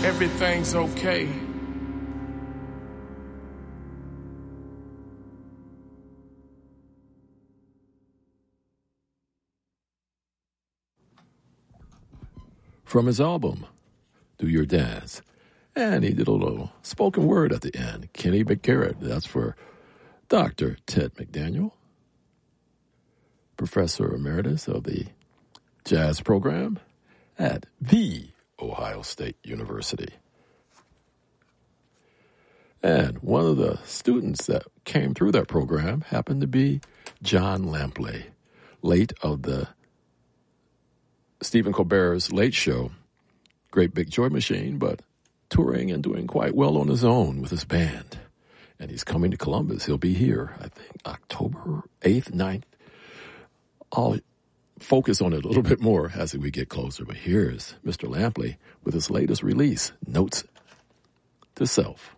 everything's okay. From his album, Do Your Dance. And he did a little spoken word at the end. Kenny McGarrett. That's for Dr. Ted McDaniel, Professor Emeritus of the Jazz Program at The Ohio State University. And one of the students that came through that program happened to be John Lampley, late of the Stephen Colbert's Late Show, Great Big Joy Machine, but touring and doing quite well on his own with his band. And he's coming to Columbus. He'll be here, I think, October 8th, 9th. I'll focus on it a little bit more as we get closer. But here's Mr. Lampley with his latest release, Notes to Self.